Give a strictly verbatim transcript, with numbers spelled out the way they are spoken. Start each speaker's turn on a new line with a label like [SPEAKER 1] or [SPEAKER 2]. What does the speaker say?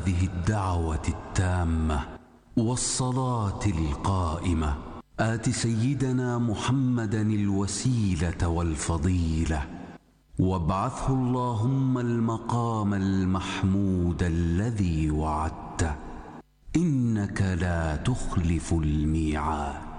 [SPEAKER 1] هذه الدعوة التامة والصلاة القائمة آت سيدنا محمدا الوسيلة والفضيلة وابعثه اللهم المقام المحمود الذي وعدته إنك لا تخلف الميعاد.